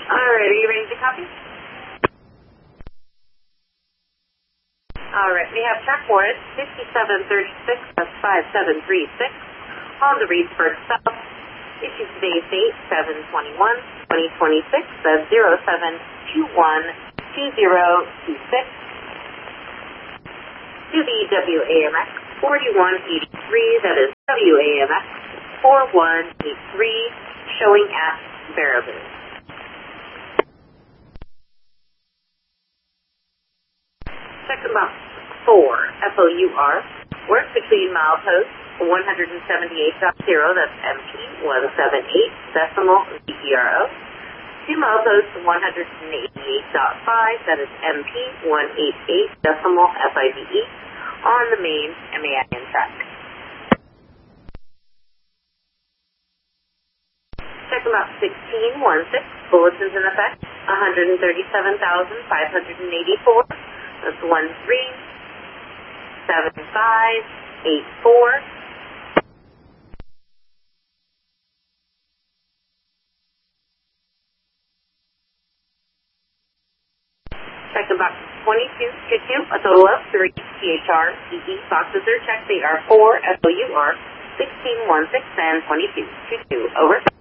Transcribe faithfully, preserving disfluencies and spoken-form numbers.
Alright, are you ready to copy? Alright, we have track warrant fifty-seven thirty-six, that's five seven three six, on the Reedsburg South, issued today's date, seven twenty-one twenty twenty-six, that's zero seven two one two zero two six, to the W A M X forty-one eighty-three, that is W A M X forty-one eighty-three, showing at Baraboo. Second box four, F O U R, work between milepost one seventy-eight point zero, that's M P one seventy-eight, decimal Z E R O, to milepost one eighty-eight point five, that is M P one eighty-eight, decimal F I V E, on the main M A I N track. Second box sixteen sixteen, bulletins in effect, one thirty-seven thousand five hundred eighty-four. That's one three seven five eight four. Second box twenty-two two, a total of three T H R E E boxes are checked. They are four F O U R sixteen sixteen and twenty-two two two. Over.